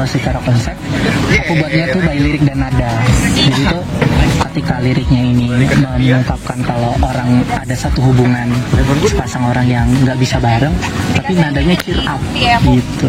kalau secara konsep aku buatnya tuh by lirik dan nada. Jadi tuh ketika liriknya ini mengungkapkan kalau orang ada satu hubungan sepasang orang yang nggak bisa bareng, tapi nadanya cheer up gitu.